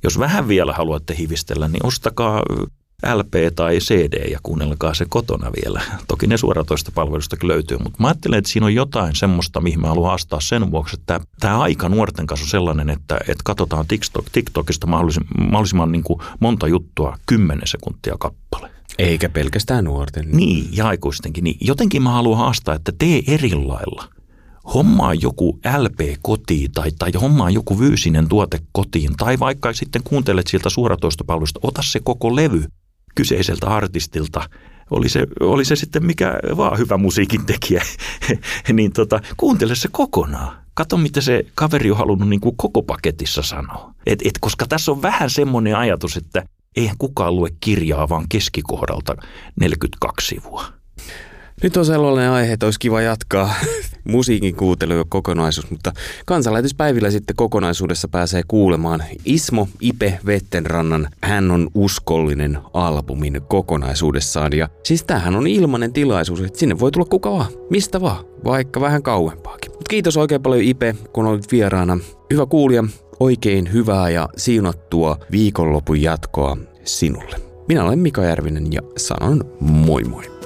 Jos vähän vielä haluatte hivistellä, niin ostakaa LP tai CD ja kuunnelkaa se kotona vielä. Toki ne suoratoistopalvelustakin löytyy, mutta mä ajattelen, että siinä on jotain semmoista, mihin mä haluan haastaa sen vuoksi, että tämä aika nuorten kanssa on sellainen, että katsotaan TikTokista mahdollisimman niin kuin monta juttua 10 sekuntia kappale. Eikä pelkästään nuorten. Niin, ja aikuistenkin. Niin. Jotenkin mä haluan haastaa, että tee eri lailla. Hommaa joku LP kotiin tai hommaa joku fyysinen tuote kotiin tai vaikka sitten kuuntelet sieltä suoratoistopalvelusta, ota se koko levy kyseiseltä artistilta. Oli se sitten mikä vaan hyvä musiikin tekijä, niin kuuntele se kokonaan. Kato, mitä se kaveri on halunnut niin kuin koko paketissa sanoa. Koska tässä on vähän semmoinen ajatus, että eihän kukaan lue kirjaa vaan keskikohdalta 42 sivua. Nyt on sellainen aihe, että olisi kiva jatkaa musiikin kuuntelua kokonaisuus, mutta kansanlähetyspäivillä sitten kokonaisuudessa pääsee kuulemaan Ismo Ipe Vettenrannan Hän on uskollinen -albumin kokonaisuudessaan. Ja siis tämähän on ilmainen tilaisuus, että sinne voi tulla kuka vaan, mistä vaan, vaikka vähän kauempaakin. Mut kiitos oikein paljon Ipe, kun olit vieraana. Hyvä kuulija, oikein hyvää ja siunattua viikonlopun jatkoa sinulle. Minä olen Mika Järvinen ja sanon moi moi.